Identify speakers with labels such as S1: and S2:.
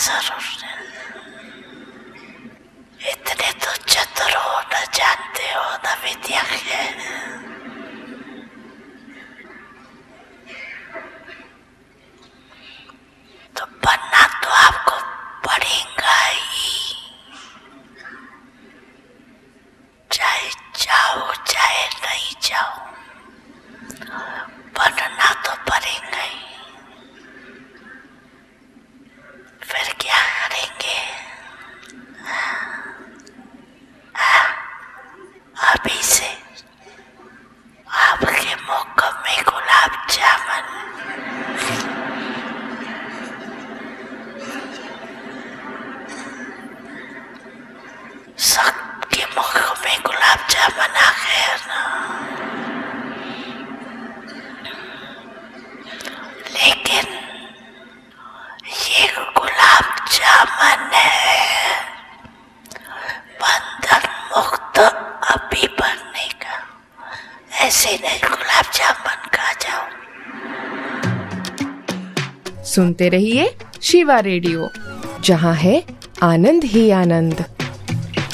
S1: जरूर इतने तो चतुर हो, न जानते हो न विद्या के। तो बनना तो आपको पड़ेगा ही, चाहे जाओ चाहे नहीं जाओ, बनना तो पड़ेगा ही। फिर क्या करेंगे? अभी से आपके मुख में गुलाब जामुन, सबके मुख में गुलाब जामुन आ गया ना। लेकिन ये गुलाब जामुन है, बंधन मुक्त अभी बनने का, ऐसे नहीं गुलाब जामुन खा जाओ।
S2: सुनते रहिए शिवा रेडियो, जहां है आनंद ही आनंद।